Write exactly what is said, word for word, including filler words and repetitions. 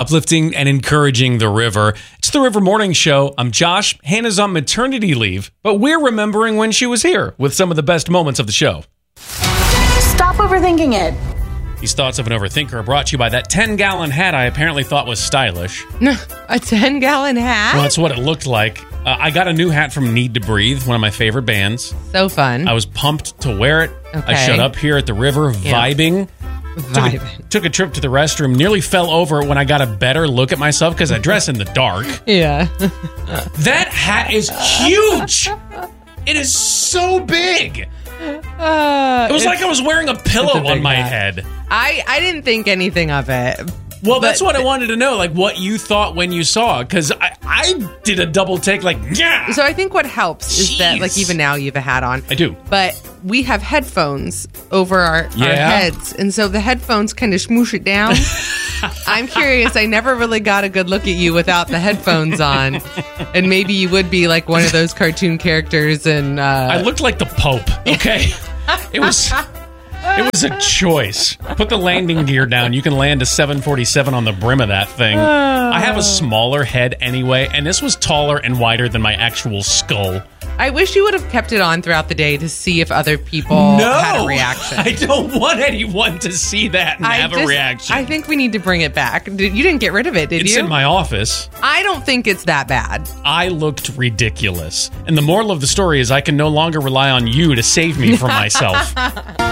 uplifting and encouraging the river. It's the River Morning Show. I'm Josh. Hannah's on maternity leave, but we're remembering when she was here with some of the best moments of the show. Stop overthinking it. These thoughts of an overthinker are brought to you by that ten-gallon hat I apparently thought was stylish. No, a ten-gallon hat? Well, that's what it looked like. Uh, I got a new hat from Need to Breathe, one of my favorite bands. So fun. I was pumped to wear it. Okay. I showed up here at the river, vibing. Vibing. Took a, took a trip to the restroom, nearly fell over when I got a better look at myself because I dress in the dark. Yeah. That hat is huge. It is so big. Uh, It was like I was wearing a pillow big on my hat. head. I, I didn't think anything of it. Well, that's But- what I wanted to know, like what you thought when you saw it, because I, I did a double take, like, yeah. So I think what helps is that, Jeez. like, even now you have a hat on. I do. But we have headphones over our, Yeah. our heads. And so the headphones kind of smoosh it down. I'm curious. I never really got a good look at you without the headphones on. And maybe you would be like one of those cartoon characters. And uh, I looked like the Pope, okay? It was... It was a choice. Put the landing gear down. You can land a seven forty-seven on the brim of that thing. I have a smaller head anyway, and this was taller and wider than my actual skull. I wish you would have kept it on throughout the day to see if other people had a reaction. I don't want anyone to see that and I have just- a reaction. I think we need to bring it back. Did, you didn't get rid of it, did it's you? in my office. I don't think it's that bad. I looked ridiculous. And the moral of the story is I can no longer rely on you to save me from myself.